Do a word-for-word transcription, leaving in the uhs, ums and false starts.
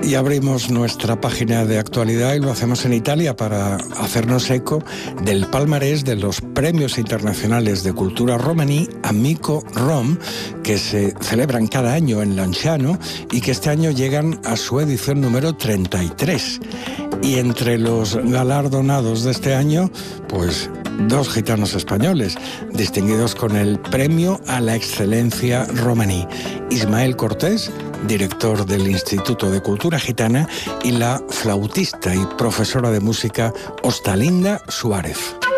Y abrimos nuestra página de actualidad y lo hacemos en Italia para hacernos eco del palmarés de los Premios Internacionales de Cultura Romaní Amico Rom, que se celebran cada año en Lanciano y que este año llegan a su edición número treinta y tres. Y entre los galardonados de este año, pues dos gitanos españoles, distinguidos con el Premio a la Excelencia Romaní: Ismael Cortés, director del Instituto de Cultura Gitana, y la flautista y profesora de música Ostalinda Suárez.